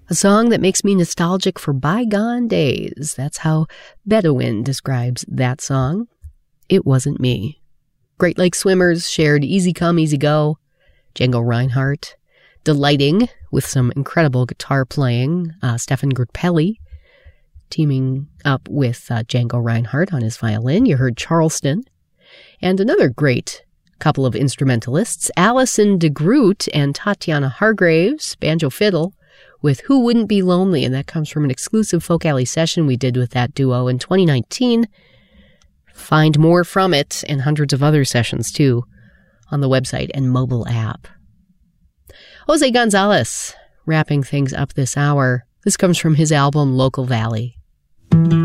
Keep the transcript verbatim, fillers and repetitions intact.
A song that makes me nostalgic for bygone days. That's how Bedouin describes that song. It wasn't me. Great Lake Swimmers shared Easy Come, Easy Go. Django Reinhardt delighting with some incredible guitar playing. Uh, Stefan Grappelli teaming up with uh, Django Reinhardt on his violin. You heard Charleston. And another great couple of instrumentalists, Alison DeGroot and Tatiana Hargraves, banjo fiddle, with Who Wouldn't Be Lonely, and that comes from an exclusive Folk Alley session we did with that duo in twenty nineteen. Find more from it, and hundreds of other sessions, too, on the website and mobile app. Jose Gonzalez, wrapping things up this hour. This comes from his album, Local Valley.